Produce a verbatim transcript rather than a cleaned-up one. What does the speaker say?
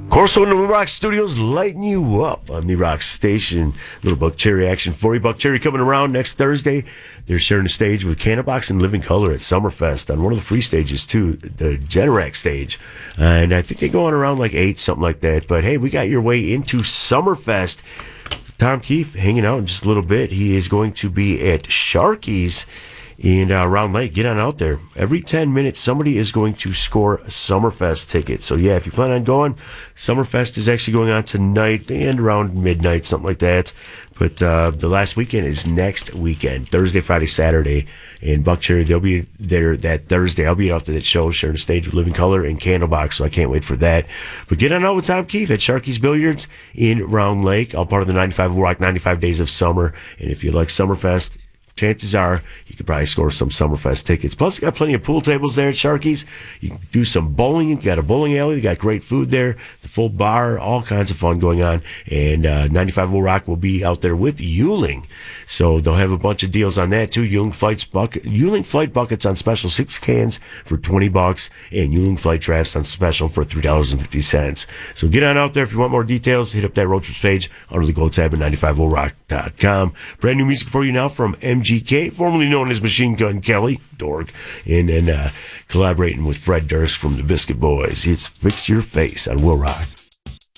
Corso in the Rock Studios lighting you up on the Rock Station. Little Buck Cherry action for you. Buck Cherry coming around next Thursday. They're sharing the stage with Candlebox and Living Color at Summerfest on one of the free stages too, the Generac stage. And I think they go on around like eight, something like that. But hey, we got your way into Summerfest. Tom Keefe hanging out in just a little bit. He is going to be at Sharky's in uh, Round Lake. Get on out there. Every ten minutes, somebody is going to score a Summerfest ticket. So, yeah, if you plan on going, Summerfest is actually going on tonight and around midnight, something like that. But uh, the last weekend is next weekend, Thursday, Friday, Saturday. In Buck Cherry, they'll be there that Thursday. I'll be out to that show, sharing the stage with Living Color and Candlebox, so I can't wait for that. But get on out with Tom Keefe at Sharky's Billiards in Round Lake, all part of the ninety-five Rock ninety-five Days of Summer. And if you like Summerfest, chances are you could probably score some Summerfest tickets. Plus, you got plenty of pool tables there at Sharky's. You can do some bowling. You got a bowling alley. You got great food there. The full bar, all kinds of fun going on. And uh, ninety-five Will Rock will be out there with Yuling. So they'll have a bunch of deals on that too. Yuling Flights bucket, Yuling Flight buckets on special, six cans for twenty bucks, and Yuling Flight drafts on special for three dollars and fifty cents. So get on out there if you want more details. Hit up that road trips page under the gold tab at ninety-five will rock dot com. Brand new music for you now from M G K, formerly known as Machine Gun Kelly, dork, and then uh, collaborating with Fred Durst from the Biscuit Boys. It's Fix Your Face on Will Rock.